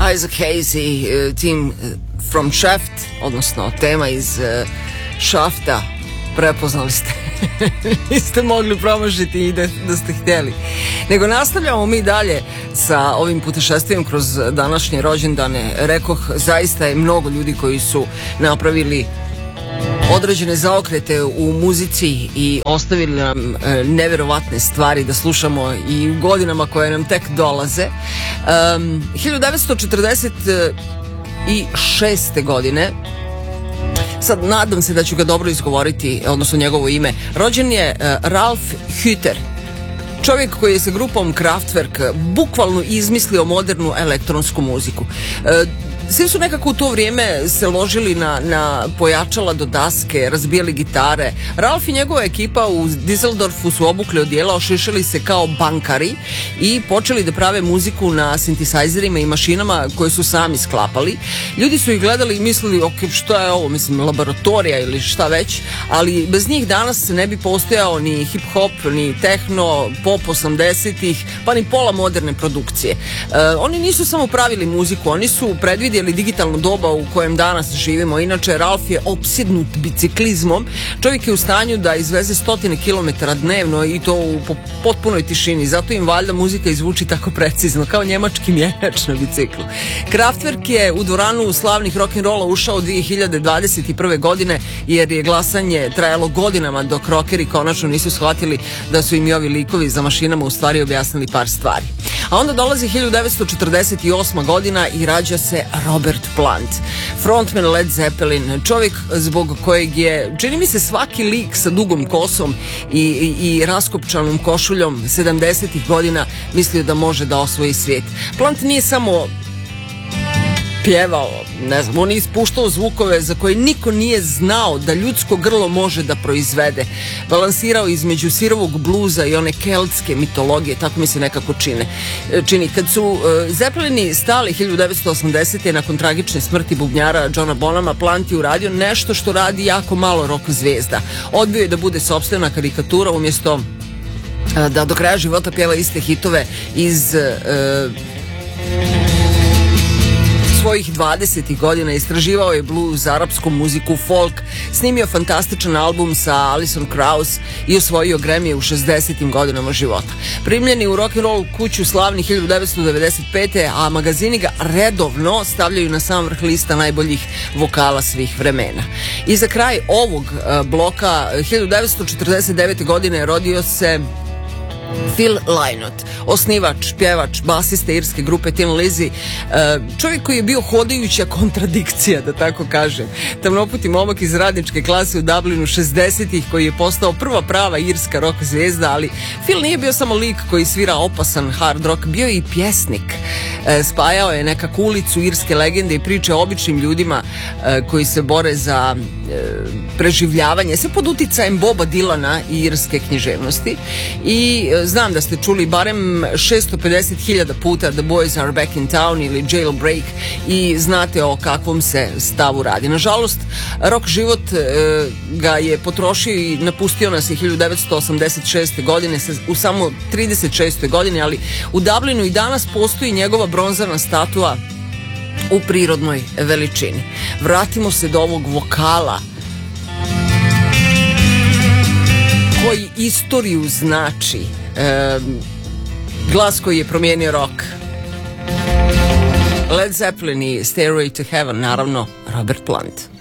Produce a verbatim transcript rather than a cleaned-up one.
Isaac Hayes, tim From Shaft, odnosno tema iz uh, Shafta, prepoznali ste. Niste mogli promašiti i da, da ste htjeli. Nego nastavljamo mi dalje sa ovim putešestvijem kroz današnje rođendane. Rekoh, zaista je mnogo ljudi koji su napravili određene zaokrete u muzici i ostavili nam e, neverovatne stvari da slušamo i u godinama koje nam tek dolaze. Um, hiljadu devetsto četrdeset šeste. godine, sad nadam se da ću ga dobro izgovoriti, odnosno njegovo ime, rođen je uh, Ralf Hütter, čovjek koji je sa grupom Kraftwerk bukvalno izmislio modernu elektronsku muziku. Uh, Svi su nekako u to vrijeme se ložili na, na pojačala do daske, razbijali gitare. Ralf i njegova ekipa u Düsseldorfu su obukli odijela, ošišali se kao bankari i počeli da prave muziku na sintisajzerima i mašinama koje su sami sklapali. Ljudi su ih gledali i mislili, ok, šta je ovo, mislim, laboratorija ili šta već, ali bez njih danas ne bi postojao ni hip-hop, ni techno, pop osamdesetih, pa ni pola moderne produkcije. Uh, oni nisu samo pravili muziku, oni su predvidjeli digitalno doba u kojem danas živimo. Inače, Ralf je opsednut biciklizmom. Čovjek je u stanju da izveze stotine kilometara dnevno i to u potpunoj tišini. Zato im valjda muzika izvuči tako precizno, kao njemački mjenjač na biciklu. Kraftwerk je u dvoranu slavnih rock'n'rolla ušao dvije hiljade dvadeset prve. godine, jer je glasanje trajalo godinama dok rockeri konačno nisu shvatili da su im i ovi likovi za mašinama u stvari objasnili par stvari. A onda dolazi hiljadu devetsto četrdeset osma. godina i rađa se Robert Plant, frontman Led Zeppelin, čovjek zbog kojeg je, čini mi se, svaki lik sa dugom kosom i, i, i raskopčanom košuljom sedamdesetih godina mislio da može da osvoji svijet. Plant nije samo pjevao, ne znam, on je ispuštao zvukove za koje niko nije znao da ljudsko grlo može da proizvede. Balansirao između sirovog bluza i one keltske mitologije, tako mi se nekako čine. čini. Kad su uh, Zeppelini stali hiljadu devetsto osamdesete. nakon tragične smrti bubnjara Johna Bonhama, Plant je uradio nešto što radi jako malo rock zvezda. Odbio je da bude sopstvena karikatura, umjesto uh, da do kraja života pjeva iste hitove iz uh, svojih dvadesetih godina. Istraživao je blues, arapsku muziku, folk, snimio fantastičan album sa Alison Krauss i osvojio Grammy u šezdesetim godinama života. Primljeni u rock'n'roll kuću slavni hiljadu devetsto devedeset pete. a magazini ga redovno stavljaju na sam vrh lista najboljih vokala svih vremena. I za kraj ovog bloka, hiljadu devetsto četrdeset devete. godine rodio se Phil Lynott, osnivač, pjevač, basista irske grupe Thin Lizzy, čovjek koji je bio hodajuća kontradikcija, da tako kažem. Tamnoputi momak iz radničke klase u Dublinu šezdesetih koji je postao prva prava irska rock zvijezda, ali Phil nije bio samo lik koji svira opasan hard rock, bio je i pjesnik. Spajao je nekako ulicu irske legende i priče o običnim ljudima koji se bore za preživljavanje, sve pod uticajem Boba Dylana i irske književnosti. I znam da ste čuli barem šesto pedeset hiljada puta The Boys Are Back in Town ili Jailbreak i znate o kakvom se stavu radi. Nažalost, rock život e, ga je potrošio i napustio nas je hiljadu devetsto osamdeset šeste. godine u samo trideset šestoj. godini, ali u Dublinu i danas postoji njegova bronzana statua u prirodnoj veličini. Vratimo se do ovog vokala koji istoriju znači, e, glas koji je promijenio rock. Led Zeppelin i Stairway to Heaven, naravno Robert Plant.